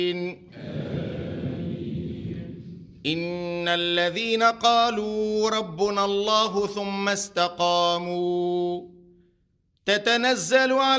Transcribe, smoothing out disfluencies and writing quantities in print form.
إن الذين قالوا ربنا الله ثم استقاموا تتنزل عليهم